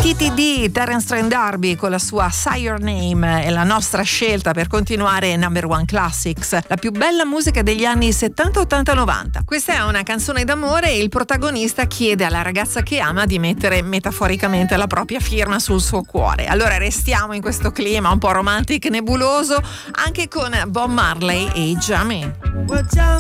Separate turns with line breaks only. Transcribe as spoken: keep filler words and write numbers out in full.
T T D, Terence Trent D'Arby con la sua Say Your Name è la nostra scelta per continuare Number One Classics, la più bella musica degli anni settanta, ottanta, novanta. Questa è una canzone d'amore e il protagonista chiede alla ragazza che ama di mettere metaforicamente la propria firma sul suo cuore. Allora restiamo in questo clima un po' romantic, nebuloso, anche con Bob Marley e Jamie.